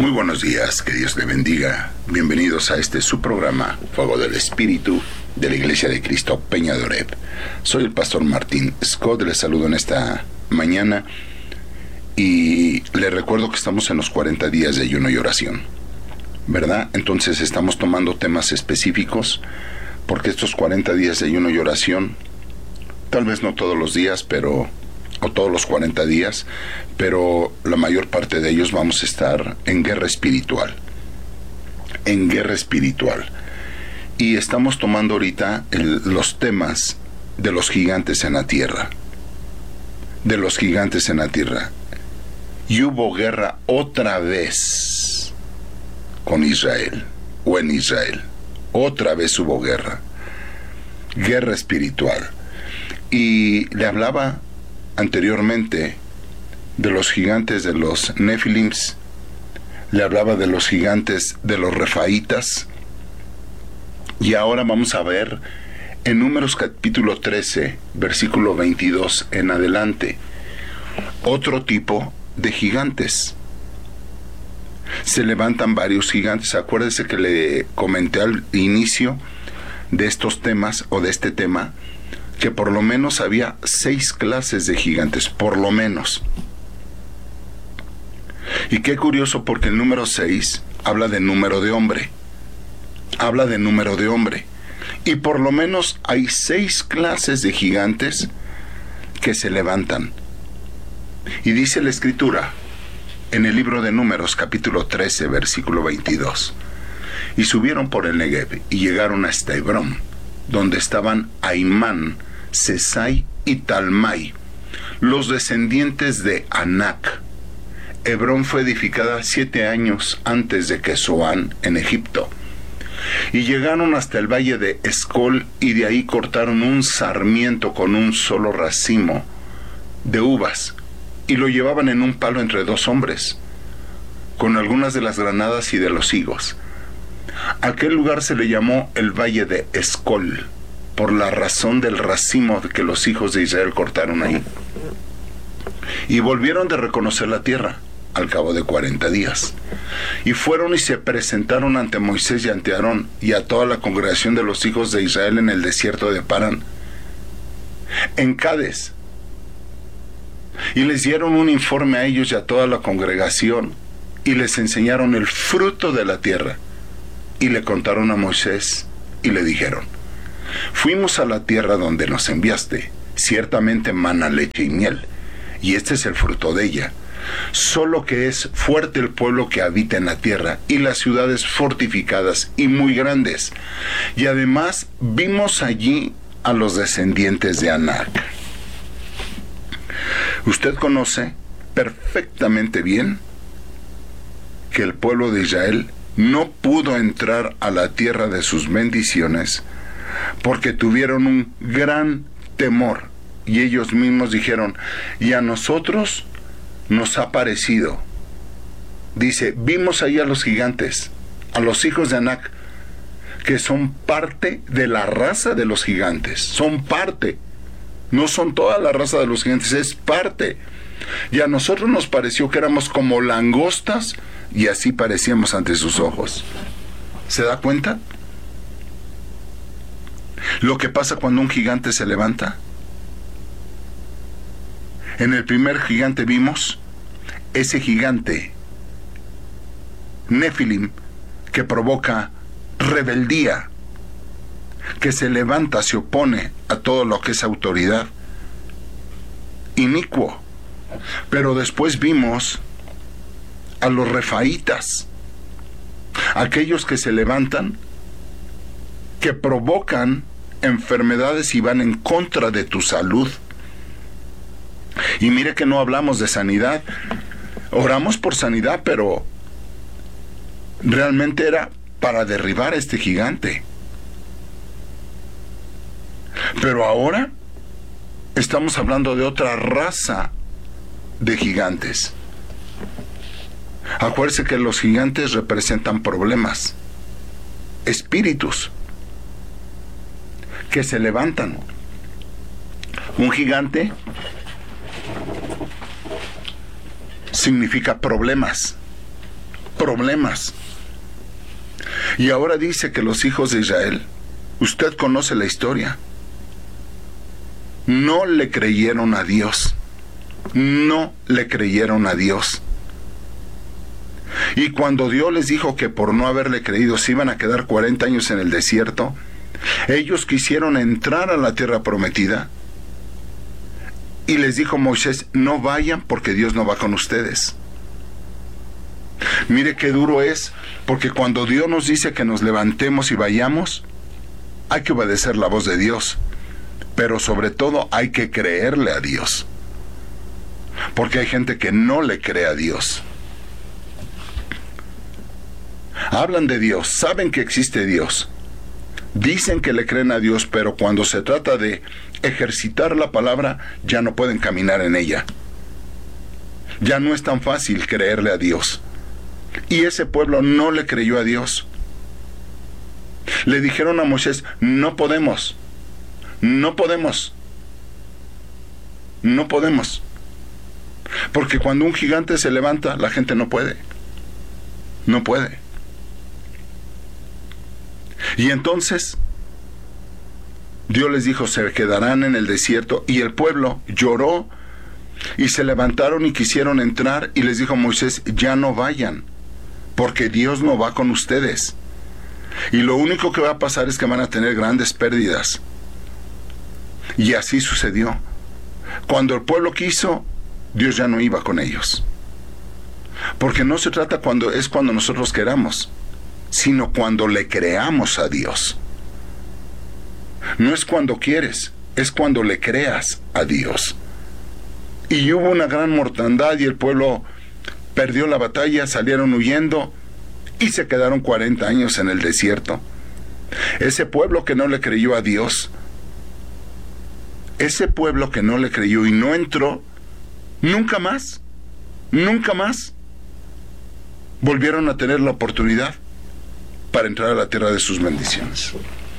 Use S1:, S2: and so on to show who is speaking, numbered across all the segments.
S1: Muy buenos días, que Dios te bendiga. Bienvenidos a su programa, Fuego del Espíritu, de la Iglesia de Cristo Peña de Oreb. Soy el pastor Martín Scott, les saludo en esta mañana y les recuerdo que estamos en los 40 días de ayuno y oración, ¿verdad? Entonces estamos tomando temas específicos, porque estos 40 días de ayuno y oración, tal vez no todos los días, o todos los 40 días, pero la mayor parte de ellos vamos a estar en guerra espiritual. Y estamos tomando ahorita los temas de los gigantes en la tierra. Y hubo guerra otra vez con Israel, o en Israel. Otra vez hubo guerra espiritual. Y le hablaba anteriormente de los gigantes de los Nefilims, le hablaba de los gigantes de los Refaitas, y ahora vamos a ver en Números capítulo 13, versículo 22 en adelante, otro tipo de gigantes. Se levantan varios gigantes. Acuérdese que le comenté al inicio de estos temas, o de este tema, que por lo menos había 6 clases de gigantes, por lo menos. Y qué curioso, porque el número 6 habla de número de hombre. Y por lo menos hay 6 clases de gigantes que se levantan. Y dice la Escritura, en el libro de Números, capítulo 13, versículo 22. Y subieron por el Negev, y llegaron hasta Hebrón, donde estaban Aimán, Sesai y Talmai, los descendientes de Anac. Hebrón fue edificada 7 años antes de que Zoán, en Egipto. Y llegaron hasta el valle de Escol, y de ahí cortaron un sarmiento con un solo racimo de uvas, y lo llevaban en un palo entre 2 hombres, con algunas de las granadas y de los higos. Aquel lugar se le llamó el valle de Escol, por la razón del racimo que los hijos de Israel cortaron ahí. Y volvieron de reconocer la tierra al cabo de 40 días. Y fueron y se presentaron ante Moisés y ante Aarón y a toda la congregación de los hijos de Israel en el desierto de Parán, en Cades. Y les dieron un informe a ellos y a toda la congregación, y les enseñaron el fruto de la tierra. Y le contaron a Moisés y le dijeron: fuimos a la tierra donde nos enviaste, ciertamente mana leche y miel, y este es el fruto de ella. Solo que es fuerte el pueblo que habita en la tierra, y las ciudades fortificadas y muy grandes. Y además vimos allí a los descendientes de Anac. Usted conoce perfectamente bien que el pueblo de Israel no pudo entrar a la tierra de sus bendiciones, porque tuvieron un gran temor, y ellos mismos dijeron: y a nosotros nos ha parecido. Dice: vimos ahí a los gigantes, a los hijos de Anac, que son parte de la raza de los gigantes. Son parte. No son toda la raza de los gigantes, es parte. Y a nosotros nos pareció que éramos como langostas, y así parecíamos ante sus ojos. ¿Se da cuenta lo que pasa cuando un gigante se levanta? En el primer gigante vimos ese gigante Nefilim, que provoca rebeldía, que se levanta, se opone a todo lo que es autoridad, inicuo. Pero después vimos a los Refaitas, aquellos que se levantan, que provocan enfermedades y van en contra de tu salud. Y mire que no hablamos de sanidad. Oramos por sanidad, pero realmente era para derribar a este gigante. Pero ahora estamos hablando de otra raza de gigantes. Acuérdense que los gigantes representan problemas, espíritus que se levantan. Un gigante significa problemas, problemas. Y ahora dice que los hijos de Israel, usted conoce la historia, no le creyeron a Dios. No le creyeron a Dios. Y cuando Dios les dijo que por no haberle creído se iban a quedar 40 años en el desierto, ellos quisieron entrar a la tierra prometida. Y les dijo Moisés, no vayan porque Dios no va con ustedes. Mire qué duro es, porque cuando Dios nos dice que nos levantemos y vayamos, hay que obedecer la voz de Dios, pero sobre todo hay que creerle a Dios, porque hay gente que no le cree a Dios. Hablan de Dios, saben que existe Dios, dicen que le creen a Dios, pero cuando se trata de ejercitar la palabra, ya no pueden caminar en ella. Ya no es tan fácil creerle a Dios. Y ese pueblo no le creyó a Dios. Le dijeron a Moisés, no podemos, no podemos, no podemos. Porque cuando un gigante se levanta, la gente no puede. No puede. Y entonces Dios les dijo, se quedarán en el desierto, y el pueblo lloró y se levantaron y quisieron entrar, y les dijo Moisés, ya no vayan, porque Dios no va con ustedes. Y lo único que va a pasar es que van a tener grandes pérdidas. Y así sucedió. Cuando el pueblo quiso, Dios ya no iba con ellos. Porque no se trata cuando nosotros queramos, sino cuando le creamos a Dios. No es cuando quieres, es cuando le creas a Dios. Y hubo una gran mortandad y el pueblo perdió la batalla, salieron huyendo y se quedaron 40 años en el desierto. Ese pueblo que no le creyó a Dios, ese pueblo que no le creyó y no entró, nunca más volvieron a tener la oportunidad para entrar a la tierra de sus bendiciones.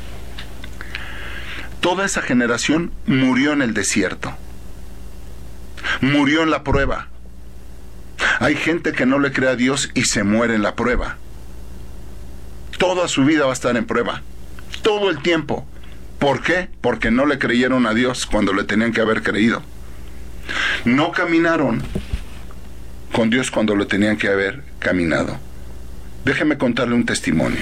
S1: Toda esa generación murió en el desierto, murió en la prueba. Hay gente que no le cree a Dios y se muere en la prueba. Toda su vida va a estar en prueba, todo el tiempo. ¿Por qué? Porque no le creyeron a Dios cuando le tenían que haber creído. No caminaron con Dios cuando le tenían que haber caminado. Déjeme contarle un testimonio.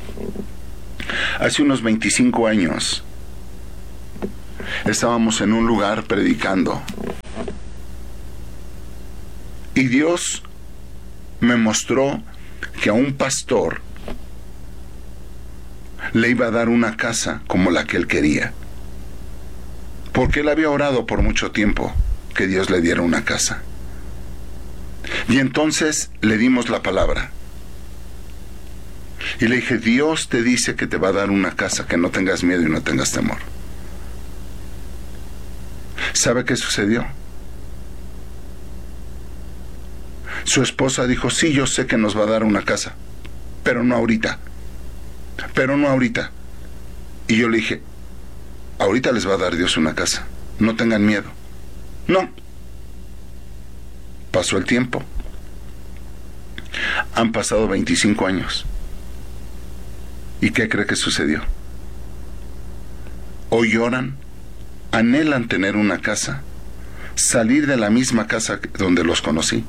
S1: Hace unos 25 años estábamos en un lugar predicando y Dios me mostró que a un pastor le iba a dar una casa como la que él quería, porque él había orado por mucho tiempo que Dios le diera una casa. Y entonces le dimos la palabra y le dije, Dios te dice que te va a dar una casa, que no tengas miedo y no tengas temor. ¿Sabe qué sucedió? Su esposa dijo, sí, yo sé que nos va a dar una casa, pero no ahorita. Y yo le dije, ahorita les va a dar Dios una casa, no tengan miedo. No. Pasó el tiempo. Han pasado 25 años. ¿Y qué cree que sucedió? Hoy lloran, anhelan tener una casa, salir de la misma casa donde los conocí.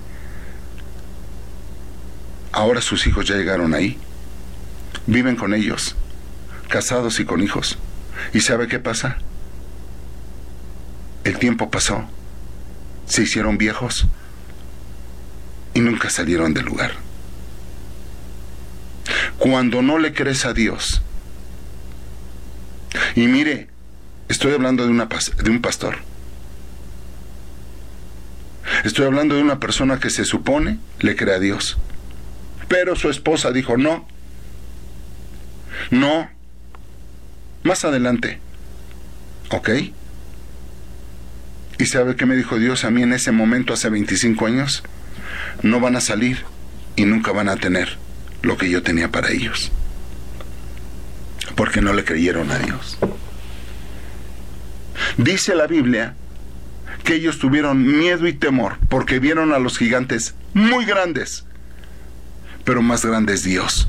S1: Ahora sus hijos ya llegaron ahí, viven con ellos, casados y con hijos. ¿Y sabe qué pasa? El tiempo pasó, se hicieron viejos y nunca salieron del lugar. Cuando no le crees a Dios, y mire, estoy hablando de un pastor, estoy hablando de una persona que se supone le cree a Dios, pero su esposa dijo no, más adelante, ¿ok? ¿Y sabe qué me dijo Dios a mí en ese momento hace 25 años? No van a salir y nunca van a tener lo que yo tenía para ellos, porque no le creyeron a Dios. Dice la Biblia que ellos tuvieron miedo y temor porque vieron a los gigantes muy grandes, pero más grande es Dios.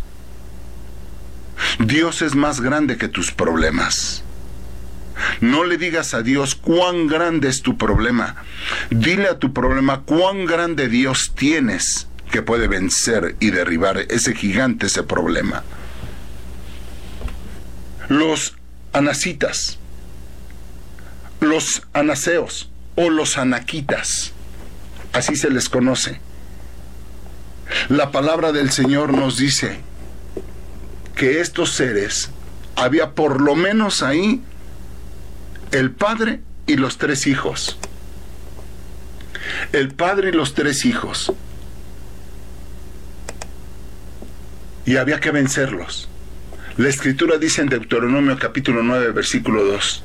S1: Dios es más grande que tus problemas. No le digas a Dios cuán grande es tu problema. Dile a tu problema cuán grande Dios tienes que puede vencer y derribar ese gigante, ese problema. Los anacitas, los anaseos o los anaquitas, así se les conoce. La palabra del Señor nos dice que estos seres, había por lo menos ahí el padre y los 3 hijos. El padre y los 3 hijos. Y había que vencerlos. La Escritura dice en Deuteronomio capítulo 9, versículo 2.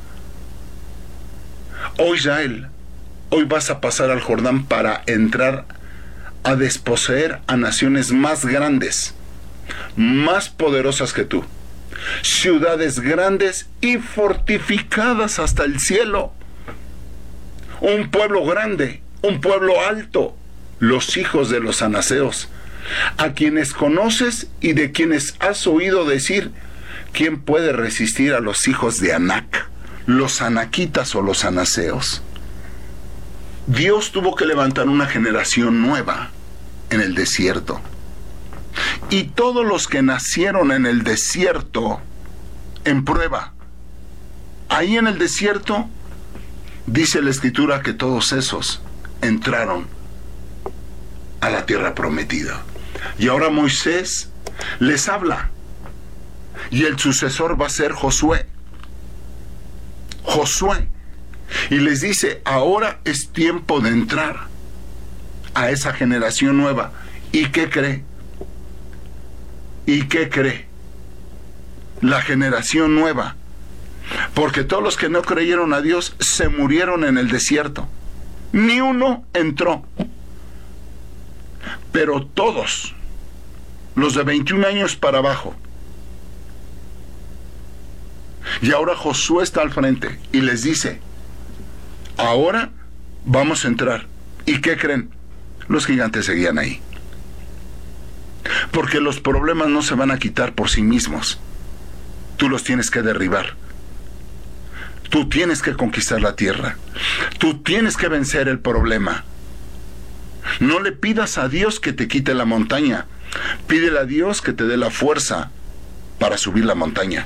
S1: Oh Israel, hoy vas a pasar al Jordán para entrar a desposeer a naciones más grandes, más poderosas que tú. Ciudades grandes y fortificadas hasta el cielo. Un pueblo grande, un pueblo alto, los hijos de los anaseos, a quienes conoces y de quienes has oído decir: ¿quién puede resistir a los hijos de Anac? Los anaquitas o los anaseos. Dios tuvo que levantar una generación nueva en el desierto. Y todos los que nacieron en el desierto, en prueba, ahí en el desierto, dice la Escritura que todos esos entraron a la tierra prometida. Y ahora Moisés les habla. Y el sucesor va a ser Josué. Josué. Y les dice: ahora es tiempo de entrar a esa generación nueva. ¿Y qué cree? ¿Y qué cree? La generación nueva. Porque todos los que no creyeron a Dios se murieron en el desierto. Ni uno entró. Pero todos, los de 21 años para abajo. Y ahora Josué está al frente y les dice: ahora vamos a entrar. ¿Y qué creen? Los gigantes seguían ahí. Porque los problemas no se van a quitar por sí mismos. Tú los tienes que derribar. Tú tienes que conquistar la tierra. Tú tienes que vencer el problema. No le pidas a Dios que te quite la montaña. Pídele a Dios que te dé la fuerza para subir la montaña.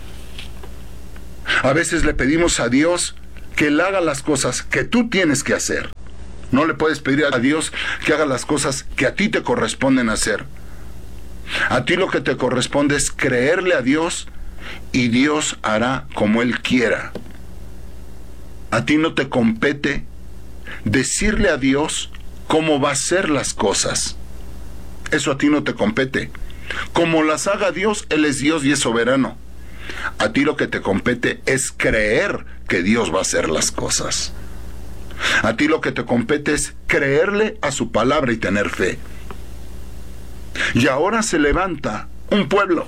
S1: A veces le pedimos a Dios que Él haga las cosas que tú tienes que hacer. No le puedes pedir a Dios que haga las cosas que a ti te corresponden hacer. A ti lo que te corresponde es creerle a Dios y Dios hará como Él quiera. A ti no te compete decirle a Dios cómo va a hacer las cosas. Eso a ti no te compete. Como las haga Dios, Él es Dios y es soberano. A ti lo que te compete es creer que Dios va a hacer las cosas. A ti lo que te compete es creerle a su palabra y tener fe. Y ahora se levanta un pueblo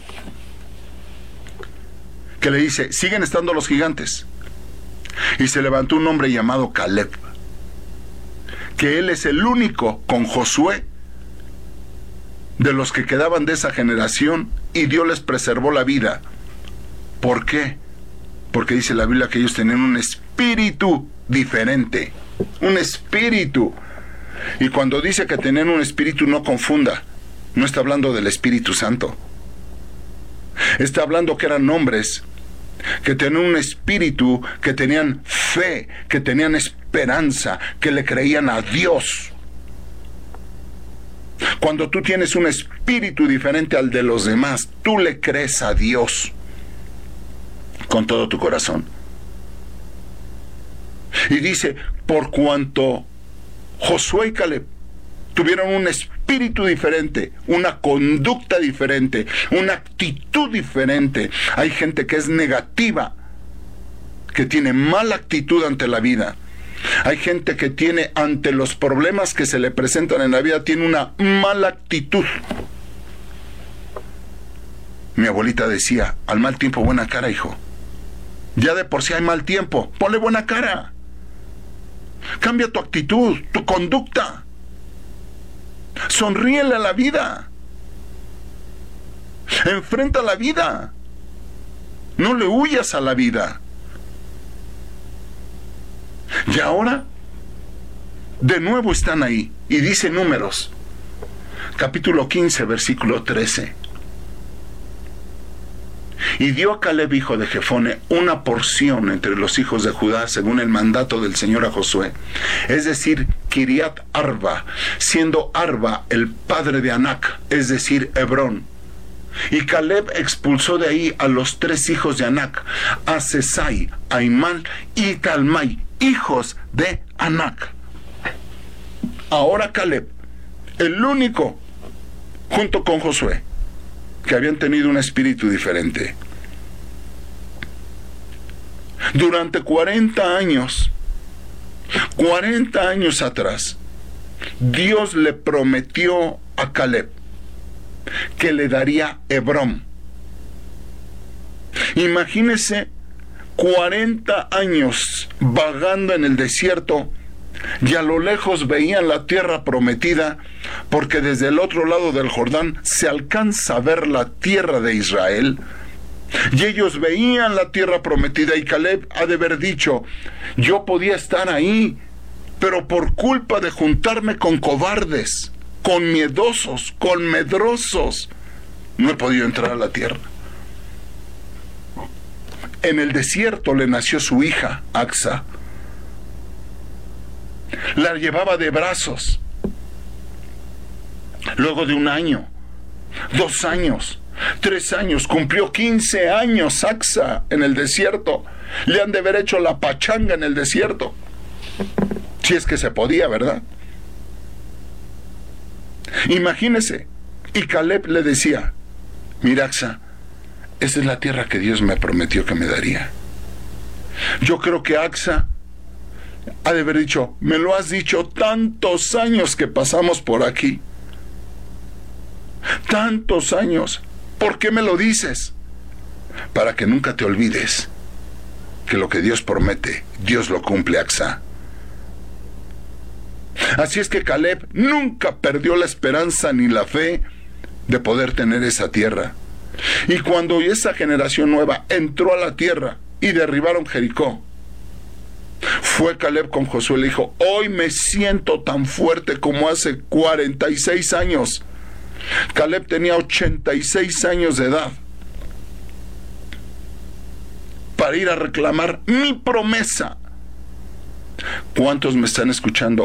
S1: que le dice: siguen estando los gigantes. Y se levantó un hombre llamado Caleb, que él es el único con Josué de los que quedaban de esa generación, y Dios les preservó la vida. ¿Por qué? Porque dice la Biblia que ellos tenían un espíritu diferente. Un espíritu. Y cuando dice que tenían un espíritu, no confunda. No está hablando del Espíritu Santo. Está hablando que eran hombres que tenían un espíritu, que tenían fe, que tenían esperanza, que le creían a Dios. Cuando tú tienes un espíritu diferente al de los demás, tú le crees a Dios con todo tu corazón. Y dice: por cuanto Josué y Caleb tuvieron un espíritu diferente, una conducta diferente, una actitud diferente. Hay gente que es negativa, que tiene mala actitud ante la vida. Hay gente que tiene, ante los problemas que se le presentan en la vida, tiene una mala actitud. Mi abuelita decía: al mal tiempo buena cara, hijo. Ya de por sí hay mal tiempo, ponle buena cara. Cambia tu actitud, tu conducta. Sonríele a la vida. Enfrenta la vida. No le huyas a la vida. Y ahora, de nuevo están ahí. Y dice Números, capítulo 15, versículo 13. Y dio a Caleb, hijo de Jefone, una porción entre los hijos de Judá, según el mandato del Señor a Josué, es decir, Kiriat Arba, siendo Arba el padre de Anac, es decir, Hebrón. Y Caleb expulsó de ahí a los 3 hijos de Anac, a Sesai, a Imán y Talmai, hijos de Anac. Ahora Caleb, el único, junto con Josué, que habían tenido un espíritu diferente. Durante 40 años atrás, Dios le prometió a Caleb que le daría Hebrón. Imagínese 40 años vagando en el desierto, y a lo lejos veían la tierra prometida, porque desde el otro lado del Jordán se alcanza a ver la tierra de Israel. Y ellos veían la tierra prometida, y Caleb ha de haber dicho: yo podía estar ahí, pero por culpa de juntarme con cobardes, con miedosos, con medrosos, no he podido entrar a la tierra. En el desierto le nació su hija, Acsa. La llevaba de brazos. Luego de 1 año, 2 años, 3 años, cumplió 15 años Acsa en el desierto. Le han de haber hecho la pachanga en el desierto. Si es que se podía, ¿verdad? Imagínese. Y Caleb le decía: mira, Acsa, esa es la tierra que Dios me prometió que me daría. Yo creo que Acsa ha de haber dicho: me lo has dicho tantos años que pasamos por aquí. Tantos años. ¿Por qué me lo dices? Para que nunca te olvides que lo que Dios promete, Dios lo cumple, Acsa. Así es que Caleb nunca perdió la esperanza ni la fe de poder tener esa tierra. Y cuando esa generación nueva entró a la tierra y derribaron Jericó, fue Caleb con Josué y le dijo: hoy me siento tan fuerte como hace 46 años. Caleb tenía 86 años de edad para ir a reclamar mi promesa. ¿Cuántos me están escuchando